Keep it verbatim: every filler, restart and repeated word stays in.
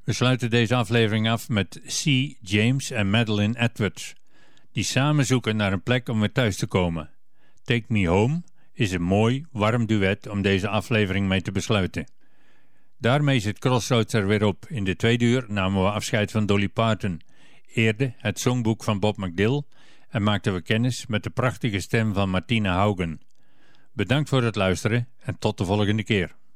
We sluiten deze aflevering af met C. James en Madeline Edwards, die samen zoeken naar een plek om weer thuis te komen. Take Me Home is een mooi, warm duet om deze aflevering mee te besluiten. Daarmee zit Crossroads er weer op. In de tweede uur namen we afscheid van Dolly Parton, eerde het songboek van Bob McDill en maakten we kennis met de prachtige stem van Martina Haugen. Bedankt voor het luisteren en tot de volgende keer.